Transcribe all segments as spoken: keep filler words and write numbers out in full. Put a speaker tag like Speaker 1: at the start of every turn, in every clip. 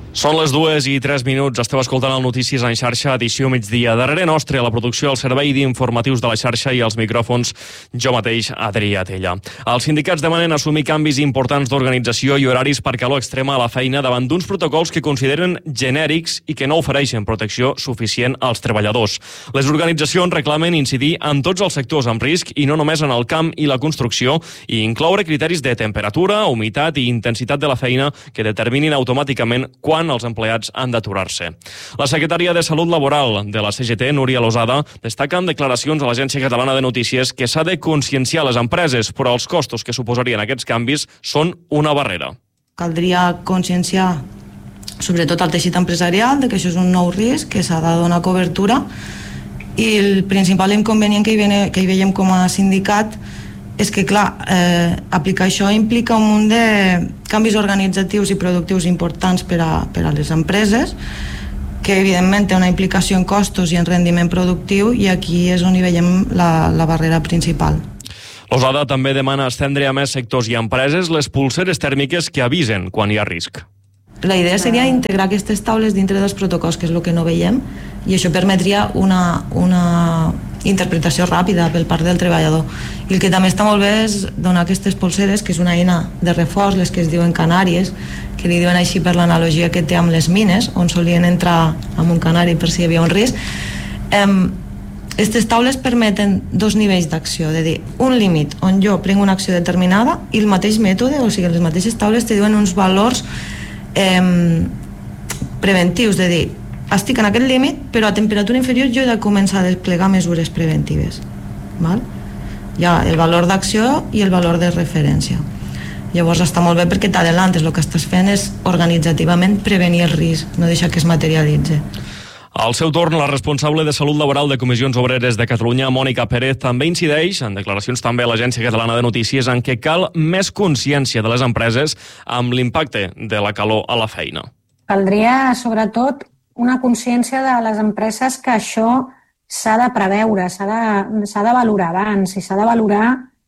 Speaker 1: Són les dues i tres minuts. Esteu escoltant el Notícies en xarxa, edició migdia. Darrere nostre, a la producció, el servei d'informatius de la xarxa i els micròfons, jo mateix, Adrià Tella. Els sindicats demanen assumir canvis importants d'organització i horaris per calor extrema a la feina davant d'uns protocols que consideren genèrics i que no ofereixen protecció suficient als treballadors. Les organitzacions reclamen incidir en tots els sectors amb risc i no només en el camp i la construcció, i incloure criteris de temperatura, humitat i intensitat de la feina que determinin automàticament quan els empleats han d'aturar-se. La secretària de Salut Laboral de la C G T, Núria Losada, destaca en declaracions a l'Agència Catalana de Notícies que s'ha de conscienciar les empreses, però els costos que suposarien aquests canvis són una barrera.
Speaker 2: Caldria conscienciar sobretot al teixit empresarial de que això és un nou risc, que s'ha de donar cobertura, i el principal inconvenient que hi, ve, que hi veiem com a sindicat és que, clar, eh, aplicar això implica un munt de canvis organitzatius i productius importants per a, per a les empreses, que evidentment té una implicació en costos i en rendiment productiu, i aquí és on hi veiem la, la barrera principal.
Speaker 1: Losada també demana estendre a més sectors i empreses les pulseres tèrmiques que avisen quan hi ha risc.
Speaker 2: La idea seria integrar aquestes taules dintre dels protocols, que és el que no veiem, i això permetria una, una interpretació ràpida per part del treballador. I el que també està molt bé és donar aquestes polseres, que és una eina de reforç, les que es diuen canàries, que li diuen així per l'analogia que té amb les mines, on solien entrar amb un canari per si hi havia un risc. Aquestes taules permeten dos nivells d'acció, de dir, un límit on jo prenc una acció determinada i el mateix mètode, o sigui, les mateixes taules te diuen uns valors eh, preventius, de dir, estic en aquest límit, però a temperatura inferior jo he de començar a desplegar mesures preventives. Val? Hi ha el valor d'acció i el valor de referència. Llavors està molt bé perquè t'adelantes, el que estàs fent és organitzativament prevenir el risc, no deixar que es materialitzi.
Speaker 1: Al seu torn, la responsable de Salut Laboral de Comissions Obreres de Catalunya, Mònica Pérez, també incideix, en declaracions també a l'Agència Catalana de Notícies, en què cal més consciència de les empreses amb l'impacte de la calor a la feina.
Speaker 3: Caldria, sobretot, una consciència de les empreses que això s'ha de preveure, s'ha de, s'ha de valorar abans i s'ha de valorar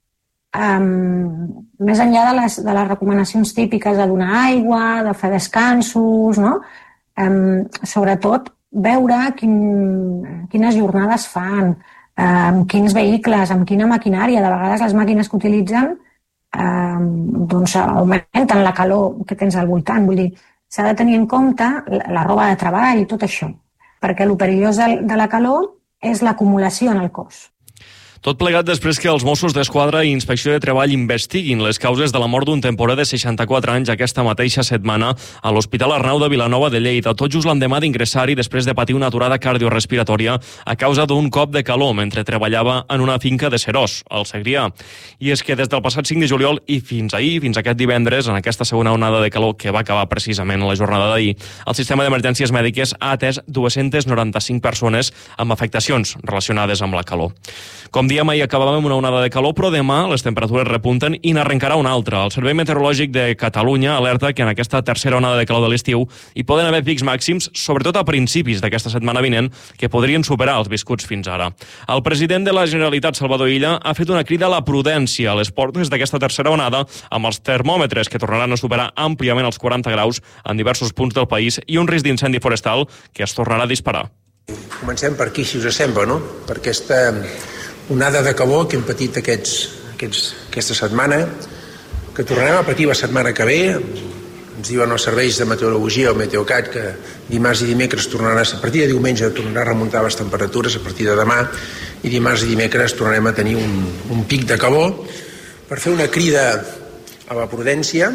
Speaker 3: um, més enllà de les, de les recomanacions típiques de donar aigua, de fer descansos, no? Um, sobretot veure quin, quines jornades fan, amb quins vehicles, amb quina maquinària. De vegades les màquines que utilitzen um, doncs augmenten la calor que tens al voltant, vull dir, s'ha de tenir en compte la roba de treball i tot això, perquè el perillós de la calor és l'acumulació en el cos.
Speaker 1: Tot plegat després que els Mossos d'Esquadra i Inspecció de Treball investiguin les causes de la mort d'un temporer de seixanta-quatre anys aquesta mateixa setmana a l'Hospital Arnau de Vilanova de Lleida, tot just l'endemà d'ingressar-hi després de patir una aturada cardiorespiratòria a causa d'un cop de calor mentre treballava en una finca de Serós, al Segrià. I és que des del passat cinc de juliol i fins ahir, fins aquest divendres, en aquesta segona onada de calor que va acabar precisament a la jornada d'ahir, el sistema d'emergències mèdiques ha atès dues-centes noranta-cinc persones amb afectacions relacionades amb la calor. Com diem, ahir acabàvem una onada de calor, però demà les temperatures repunten i n'arrencarà una altra. El Servei Meteorològic de Catalunya alerta que en aquesta tercera onada de calor de l'estiu hi poden haver pics màxims, sobretot a principis d'aquesta setmana vinent, que podrien superar els viscuts fins ara. El president de la Generalitat, Salvador Illa, ha fet una crida a la prudència a les portes d'aquesta tercera onada, amb els termòmetres que tornaran a superar àmpliament els quaranta graus en diversos punts del país i un risc d'incendi forestal que es tornarà a disparar.
Speaker 4: Comencem per aquí, si us sembla, no? Per aquesta onada de calor que hem patit aquests, aquests, aquesta setmana, que tornarem a patir la setmana que ve. Ens diuen els serveis de meteorologia, el Meteocat, que dimarts i dimecres tornarà, a partir de diumenge tornarà a remuntar les temperatures, a partir de demà, i dimarts i dimecres tornarem a tenir un, un pic de calor, per fer una crida a la prudència,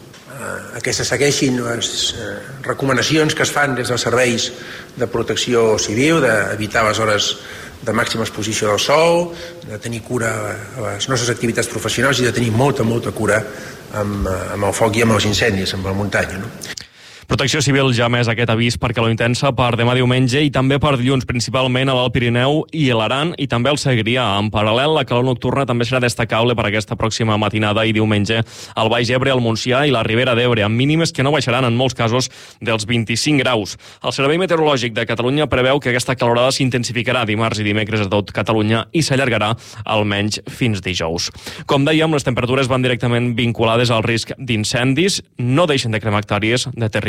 Speaker 4: a que se segueixin les eh, recomanacions que es fan des dels serveis de protecció civil, d'evitar les hores de màxima exposició del sol, de tenir cura a les nostres activitats professionals i de tenir molta, molta cura amb, amb el foc i amb els incendis, amb la muntanya, no?
Speaker 1: Protecció Civil ja més aquest avís per calor intensa per demà diumenge i també per dilluns, principalment a l'Alt Pirineu i l'Aran i també al Segrià. En paral·lel, la calor nocturna també serà destacable per aquesta pròxima matinada i diumenge al Baix Ebre, al Montsià i la Ribera d'Ebre, amb mínimes que no baixaran en molts casos dels vint-i-cinc graus. El Servei Meteorològic de Catalunya preveu que aquesta calorada s'intensificarà dimarts i dimecres a tot Catalunya i s'allargarà almenys fins dijous. Com dèiem, les temperatures van directament vinculades al risc d'incendis, no deixen de cremar hectàrees de territori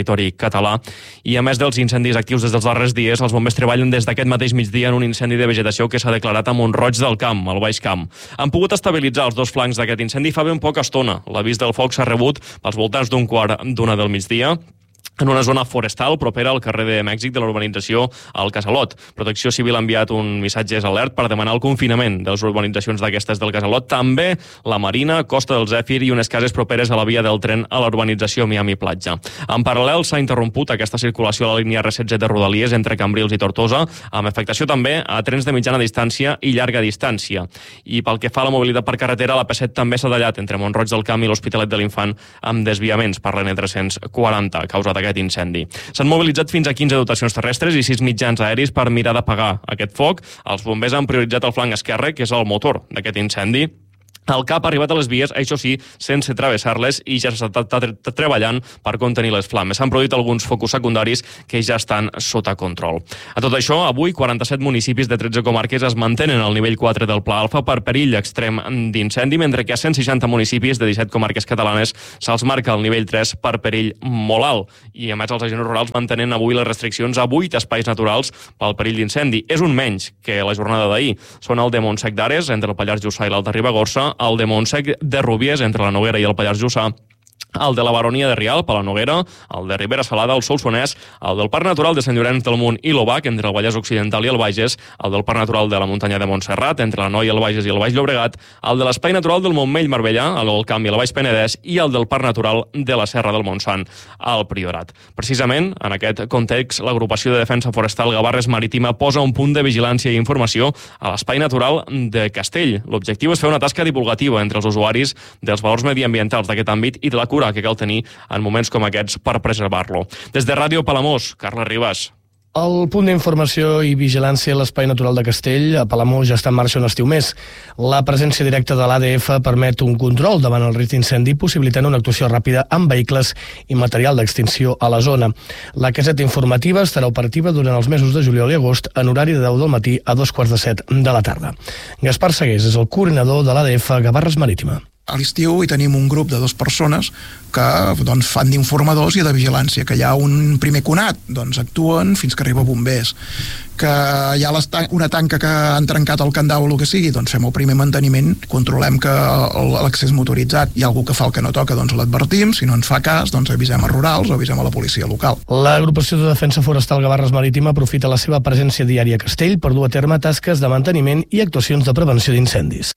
Speaker 1: territori català. I a més dels incendis actius des dels darrers dies, els bombers treballen des d'aquest mateix migdia en un incendi de vegetació que s'ha declarat a Mont-roig del Camp, al Baix Camp. Han pogut estabilitzar els dos flancs d'aquest incendi fa ben poca estona. L'avís del foc s'ha rebut pels voltants d'un quart d'una del migdia, en una zona forestal propera al carrer de Mèxic de la urbanització al Casalot. Protecció Civil ha enviat un missatge alert per demanar el confinament de les urbanitzacions d'aquestes del Casalot. També la Marina, Costa del Zèfir i unes cases properes a la via del tren a la urbanització Miami Platja. En paral·lel s'ha interromput aquesta circulació a la línia R setze de Rodalies entre Cambrils i Tortosa, amb afectació també a trens de mitjana distància i llarga distància. I pel que fa a la mobilitat per carretera, la P set també s'ha tallat entre Mont-roig del Camp i l'Hospitalet de l'Infant amb desviaments per l'N tres-cents quaranta, causat aquest incendi. S'han mobilitzat fins a quinze dotacions terrestres i sis mitjans aeris per mirar d'apagar aquest foc. Els bombers han prioritzat el flanc esquerre, que és el motor d'aquest incendi. El cap ha arribat a les vies, això sí, sense travessar-les, i ja s'està treballant per contenir les flames. S'han produït alguns focus secundaris que ja estan sota control. A tot això, avui, quaranta-set municipis de tretze comarques es mantenen al nivell quatre del Pla Alfa per perill extrem d'incendi, mentre que a cent seixanta municipis de disset comarques catalanes se'ls marca el nivell tres per perill molt alt. I, a més, els agents rurals mantenen avui les restriccions a vuit espais naturals pel perill d'incendi. És un menys que la jornada d'ahir. Són el de Montsec d'Ares, entre el Pallars Jussà i l'Alta Ribagorça, el de Montsec de Rubies, entre la Noguera i el Pallars Jussà, el de la Baronia de Rialp, a la Noguera, el de Ribera Salada, al Solsonès, el del Parc Natural de Sant Llorenç del Munt i l'Obac, entre el Vallès Occidental i el Bages, el del Parc Natural de la Muntanya de Montserrat, entre la Noia, el Bages i el Baix Llobregat, el de l'Espai Natural del Montmell-Marbellà, a l'Alt Camp i el Baix Penedès, i el del Parc Natural de la Serra del Montsant, al Priorat. Precisament, en aquest context, l'Agrupació de Defensa Forestal Gavarres Marítima posa un punt de vigilància i informació a l'Espai Natural de Castell. L'objectiu és fer una tasca divulgativa entre els usuaris dels valors mediambientals d'aquest àmbit i de la cura que cal tenir en moments com aquests per preservar-lo. Des de Ràdio Palamós, Carles Ribas.
Speaker 5: El punt d'informació i vigilància a l'Espai Natural de Castell, a Palamós, ja està en marxa un estiu més. La presència directa de l'A D F permet un control davant el risc d'incendi, possibilitant una actuació ràpida amb vehicles i material d'extinció a la zona. La caseta informativa estarà operativa durant els mesos de juliol i agost en horari de deu del matí a dos quarts de set de la tarda. Gaspar Segués és el coordinador de l'A D F Gavarres Marítima.
Speaker 6: A l'estiu hi tenim un grup de dues persones que doncs, fan d'informadors i de vigilància, que hi ha un primer conat, doncs actuen fins que arriba bombers, que hi ha una tanca que han trencat el candau o el que sigui, doncs fem el primer manteniment, controlem que l'accés motoritzat hi ha algú que fa el que no toca, doncs l'advertim, si no ens fa cas, doncs avisem a rurals o avisem a la policia local.
Speaker 5: L'Agrupació de Defensa Forestal Gavarres Marítima aprofita la seva presència diària a Castell per dur a terme tasques de manteniment i actuacions de prevenció d'incendis.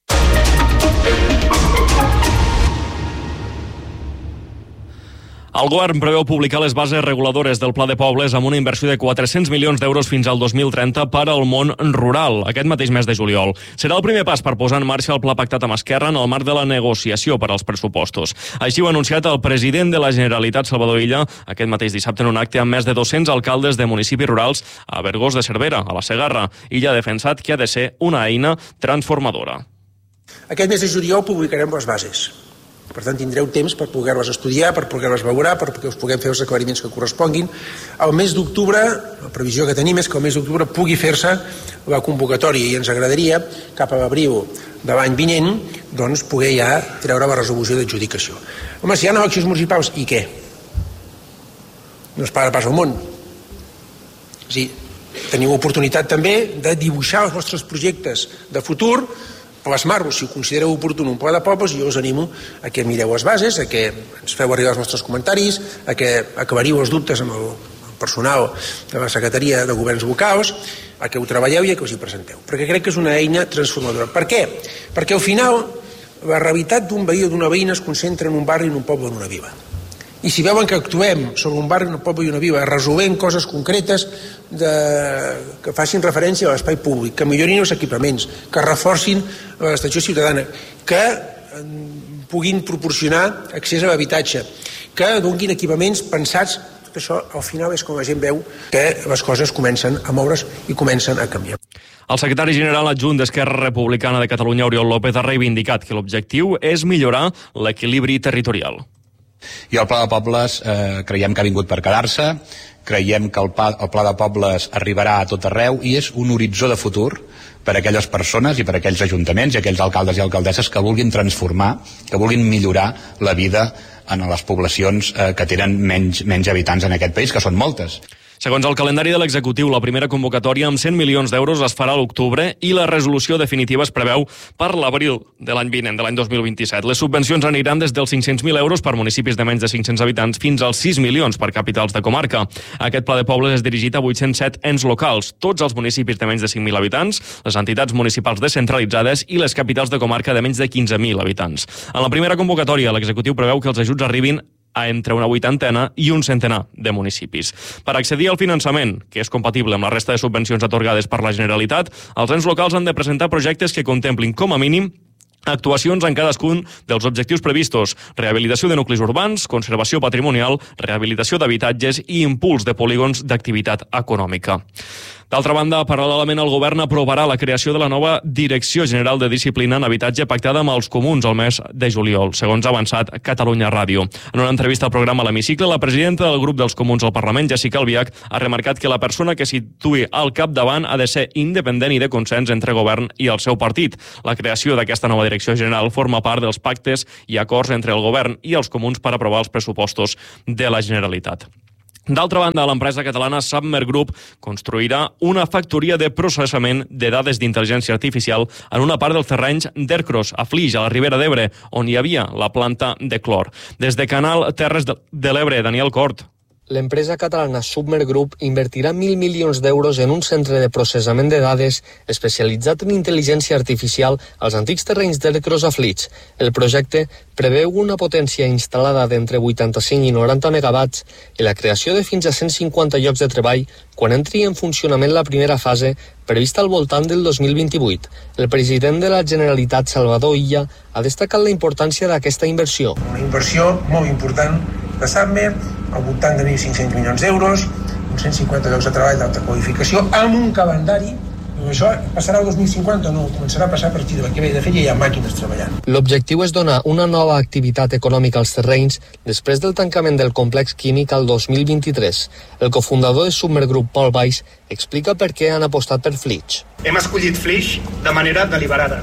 Speaker 1: El govern preveu publicar les bases reguladores del Pla de Pobles amb una inversió de quatre-cents milions d'euros fins al dos mil trenta per al món rural, aquest mateix mes de juliol. Serà el primer pas per posar en marxa el pla pactat amb Esquerra en el marc de la negociació per als pressupostos. Així ho ha anunciat el president de la Generalitat, Salvador Illa, aquest mateix dissabte en un acte amb més de dos-cents alcaldes de municipis rurals a Vergós de Cervera, a la Segarra. Illa ha defensat que ha de ser una eina transformadora.
Speaker 4: Aquest mes de juliol publicarem les bases. Per tant, tindreu temps per poder-les estudiar, per poder-les valorar, perquè us puguem fer els aclariments que corresponguin. El mes d'octubre, la previsió que tenim és que el mes d'octubre pugui fer-se la convocatòria i ens agradaria, cap a l'abril de l'any vinent, doncs, poder ja treure la resolució d'adjudicació. Home, si hi ha eleccions municipals, i què? No es para pas al món. És a dir, teniu oportunitat també de dibuixar els vostres projectes de futur, plasmar-vos, si ho considereu oportú, un pla de pobles, i jo us animo a que mireu les bases, a que ens feu arribar els vostres comentaris, a que aclariu els dubtes amb el personal de la Secretaria de Governs Locals, a que ho treballeu i a que us hi presenteu. Perquè crec que és una eina transformadora. Per què? Perquè al final la realitat d'un veí o d'una veïna es concentra en un barri, en un poble, en una vila. I si veuen que actuem sobre un barri, un poble i una vila, resolent coses concretes de... que facin referència a l'espai públic, que millorin els equipaments, que reforcin l'estació ciutadana, que puguin proporcionar accés a l'habitatge, que donin equipaments pensats, tot això al final és com la gent veu que les coses comencen a moure's i comencen a canviar.
Speaker 1: El secretari general adjunt d'Esquerra Republicana de Catalunya, Oriol López, ha reivindicat que l'objectiu és millorar l'equilibri territorial.
Speaker 7: I el Pla de Pobles eh, creiem que ha vingut per quedar-se, creiem que el pla, el Pla de Pobles arribarà a tot arreu i és un horitzó de futur per a aquelles persones i per a aquells ajuntaments i aquells alcaldes i alcaldesses que vulguin transformar, que vulguin millorar la vida en les poblacions eh, que tenen menys, menys habitants en aquest país, que són moltes.
Speaker 1: Segons el calendari de l'executiu, la primera convocatòria amb cent milions d'euros es farà a l'octubre i la resolució definitiva es preveu per l'abril de l'any vinent, de l'any dos mil vint-i-set. Les subvencions aniran des dels cinc-cents mil euros per municipis de menys de cinc-cents habitants fins als sis milions per capitals de comarca. Aquest pla de pobles és dirigit a vuit-cents set ens locals, tots els municipis de menys de cinc mil habitants, les entitats municipals descentralitzades i les capitals de comarca de menys de quinze mil habitants. En la primera convocatòria, l'executiu preveu que els ajuts arribin a entre una vuitantena i un centenar de municipis. Per accedir al finançament, que és compatible amb la resta de subvencions atorgades per la Generalitat, els ens locals han de presentar projectes que contemplin, com a mínim, actuacions en cadascun dels objectius previstos: rehabilitació de nuclis urbans, conservació patrimonial, rehabilitació d'habitatges i impuls de polígons d'activitat econòmica. D'altra banda, paral·lelament, el govern aprovarà la creació de la nova Direcció General de Disciplina en Habitatge pactada amb els comuns al mes de juliol, segons ha avançat Catalunya Ràdio. En una entrevista al programa L'Hemicicle, la presidenta del grup dels comuns al Parlament, Jessica Albiach, ha remarcat que la persona que situï al capdavant ha de ser independent i de consens entre govern i el seu partit. La creació d'aquesta nova Direcció General forma part dels pactes i acords entre el govern i els comuns per aprovar els pressupostos de la Generalitat. D'altra banda, l'empresa catalana Submer Group construirà una factoria de processament de dades d'intel·ligència artificial en una part dels terrenys d'Ercros, a Flix, a la Ribera d'Ebre, on hi havia la planta de clor. Des de Canal Terres de l'Ebre, Daniel Cort.
Speaker 8: L'empresa catalana Submer Group invertirà mil milions d'euros en un centre de processament de dades especialitzat en intel·ligència artificial als antics terrenys d'Ercros a Flix. El projecte preveu una potència instal·lada d'entre vuitanta-cinc i noranta megawatts i la creació de fins a cent cinquanta llocs de treball quan entri en funcionament la primera fase, prevista al voltant del dos mil vint-i-vuit. El president de la Generalitat, Salvador Illa, ha destacat la importància d'aquesta inversió.
Speaker 4: Una inversió molt important de Submer, al voltant de mil cinc-cents milions d'euros, uns cent cinquanta llocs de treball d'alta qualificació, amb un calendari. Això passarà el dos mil cinquanta o no? Començarà a passar a partir de l'any que ve. De fet, ja hi ha màquines treballant.
Speaker 8: L'objectiu és donar una nova activitat econòmica als terrenys després del tancament del complex químic al dos mil vint-i-tres. El cofundador de Submer Group, Paul Weiss, explica per què han apostat per Flix.
Speaker 9: Hem escollit Flix de manera deliberada.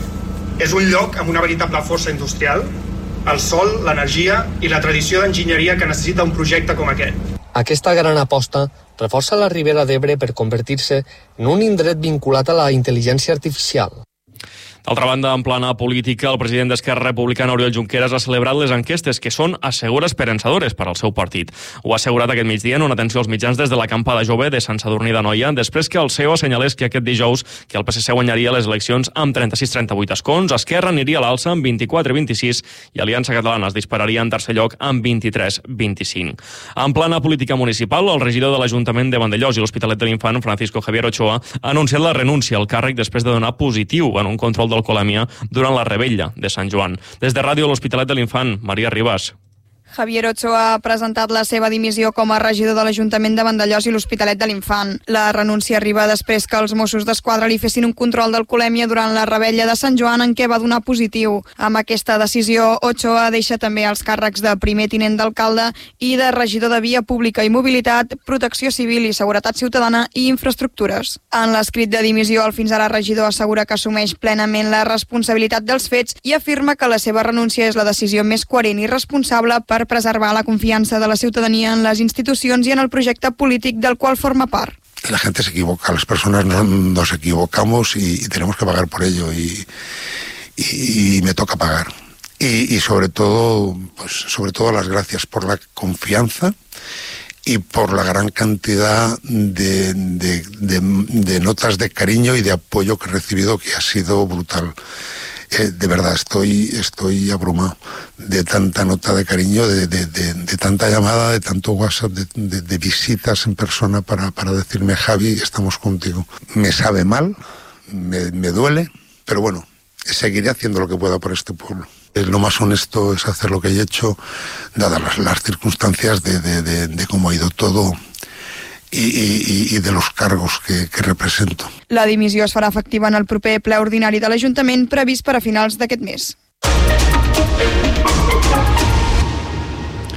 Speaker 9: És un lloc amb una veritable força industrial, el sol, l'energia i la tradició d'enginyeria que necessita un projecte com aquest.
Speaker 8: Aquesta gran aposta reforça la Ribera d'Ebre per convertir-se en un indret vinculat a la intel·ligència artificial.
Speaker 1: D'altra banda, en plana política, el president d'Esquerra Republicana, Oriol Junqueras, ha celebrat les enquestes que són assegura esperançadores per al seu partit. Ho ha assegurat aquest migdia en una atenció als mitjans des de l'acampada jove de Sant Sadurní d'Anoia, després que el C E O assenyalés que aquest dijous que el P S C guanyaria les eleccions amb trenta-sis a trenta-vuit escons, Esquerra aniria a l'alça amb vint-i-quatre a vint-i-sis i Aliança Catalana es dispararia en tercer lloc amb vint-i-tres a vint-i-cinc. En plana política municipal, el regidor de l'Ajuntament de Vandellòs i l'Hospitalet de l'Infant, Francisco Javier Ochoa, ha anunciat la renúncia al càrrec després de donar positiu en un control d'alcoholèmia durant la revetlla de Sant Joan. Des de Ràdio l'Hospitalet de l'Infant, Maria Ribas.
Speaker 10: Javier Ochoa ha presentat la seva dimissió com a regidor de l'Ajuntament de Vandellòs i l'Hospitalet de l'Infant. La renúncia arriba després que els Mossos d'Esquadra li fessin un control d'alcoholèmia durant la revetlla de Sant Joan en què va donar positiu. Amb aquesta decisió, Ochoa deixa també els càrrecs de primer tinent d'alcalde i de regidor de Via Pública i Mobilitat, Protecció Civil i Seguretat Ciutadana i Infraestructures. En l'escrit de dimissió, el fins ara regidor assegura que assumeix plenament la responsabilitat dels fets i afirma que la seva renúncia és la decisió més coherent i responsable per preservar la confiança de la ciudadanía en las institucions y en el projecte polític del qual forma part.
Speaker 11: La gente se equivoca, las personas no, nos equivocamos y, y tenemos que pagar por ello y, y, y me toca pagar. Y, y sobre todo, pues sobre todo las gracias por la confianza y por la gran cantidad de, de, de, de notas de cariño y de apoyo que he recibido, que ha sido brutal. Eh, de verdad, estoy estoy abrumado de tanta nota de cariño, de, de, de, de tanta llamada, de tanto WhatsApp, de, de, de visitas en persona para, para decirme, Javi, estamos contigo. Me sabe mal, me, me duele, pero bueno, seguiré haciendo lo que pueda por este pueblo. Lo más honesto es hacer lo que he hecho, dadas las, las circunstancias de, de, de, de cómo ha ido todo i, i, i de los cargos que, que represento.
Speaker 10: La dimissió es farà efectiva en el proper ple ordinari de l'Ajuntament previst per a finals d'aquest mes.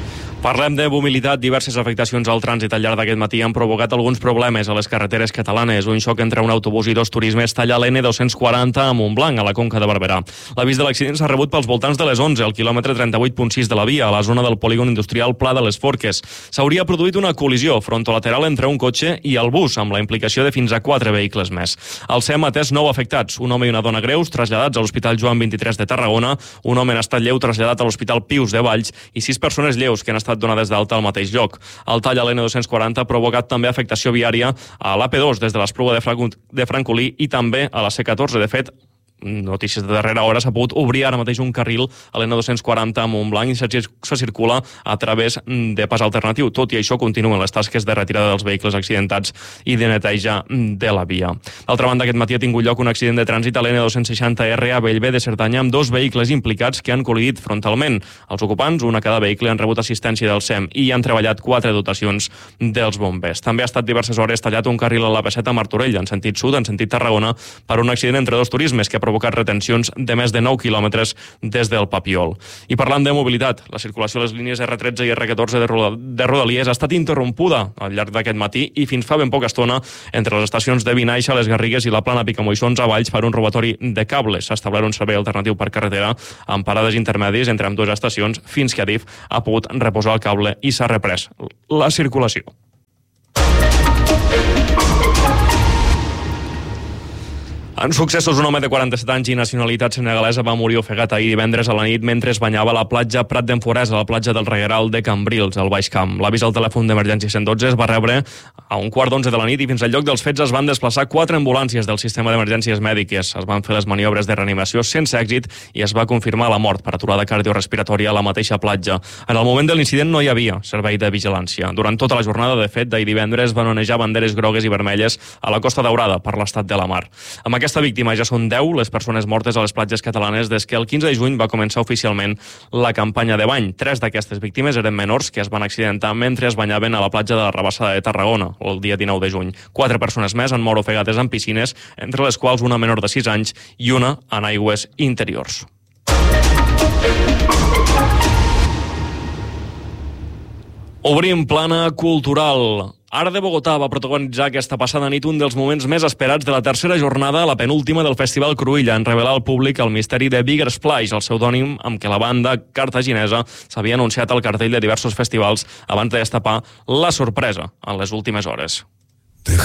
Speaker 1: Parlem de mobilitat. Diverses afectacions al trànsit al llarg d'aquest matí han provocat alguns problemes a les carreteres catalanes. Un xoc entre un autobús i dos turismes talla l'N dos-cents quaranta a Montblanc, a la Conca de Barberà. L'avís de l'accident s'ha rebut pels voltants de les onze, al quilòmetre trenta-vuit punt sis de la via, a la zona del polígon industrial Pla de les Forques. S'hauria produït una col·lisió frontolateral entre un cotxe i el bus, amb la implicació de fins a quatre vehicles més. El S E M ha atès nou afectats, un home i una dona greus, traslladats a l'Hospital Joan vint-i-tres de Tarragona, un home en estat lleu traslladat a l'Hospital Pius de Valls i sis persones lleus que han estat donades d'alta al mateix lloc. El tall a l'N dos-cents quaranta ha provocat també afectació viària a l'A P dos des de l'Espluga de Francolí i també a la C catorze. De fet, notícies de darrera hora, s'ha pogut obrir ara mateix un carril a l'N dos-cents quaranta a Montblanc i se circula a través de pas alternatiu. Tot i això, continuen les tasques de retirada dels vehicles accidentats i de neteja de la via. D'altra banda, aquest matí ha tingut lloc un accident de trànsit a l'N dos-cents seixanta R a Bellver de Cerdanya amb dos vehicles implicats que han col·lidit frontalment. Els ocupants, un a cada vehicle, han rebut assistència del S E M i han treballat quatre dotacions dels bombers. També ha estat diverses hores tallat un carril a l'A P set a Martorell, en sentit sud, en sentit Tarragona, per un accident entre dos turismes que ha provocat retencions de més de nou quilòmetres des del Papiol. I parlant de mobilitat, la circulació a les línies R tretze i R catorze de Rodalies ha estat interrompuda al llarg d'aquest matí i fins fa ben poca estona entre les estacions de Vinaixa, les Garrigues i la Plana Picamoixons a Valls per un robatori de cables. S'ha establert un servei alternatiu per carretera amb parades intermèdies entre ambdues estacions fins que Adif ha pogut reposar el cable i s'ha reprès la circulació. En successos, un home de quaranta-set anys i nacionalitat senegalesa va morir ofegat ahir divendres a la nit mentre es banyava a la platja Prat d'en Forès, a la platja del Regueral de Cambrils, al Baix Camp. L'avís al telèfon d'emergència cent dotze es va rebre a un quart d'onze de la nit i fins al lloc dels fets es van desplaçar quatre ambulàncies del sistema d'emergències mèdiques. Es van fer les maniobres de reanimació sense èxit i es va confirmar la mort per aturada cardiorespiratòria a la mateixa platja. En el moment de l'incident no hi havia servei de vigilància. Durant tota la jornada, de fet, d'ahir divendres van onejar banderes grogues i vermelles a la Costa Daurada per l'estat de la mar. Amb aquesta víctima ja són deu les persones mortes a les platges catalanes des que el quinze de juny va començar oficialment la campanya de bany. Tres d'aquestes víctimes eren menors que es van accidentar mentre es banyaven a la platja de la Rabassada de Tarragona el dia dinou de juny. Quatre persones més han mort ofegades en piscines, entre les quals una menor de sis anys i una en aigües interiors. Obrim plana cultural. Art de Bogotà va protagonitzar aquesta passada nit un dels moments més esperats de la tercera jornada, la penúltima del Festival Cruïlla, en revelar al públic el misteri de Bigger Splash, el pseudònim amb què la banda cartaginesa s'havia anunciat al cartell de diversos festivals abans de destapar la sorpresa en les últimes hores.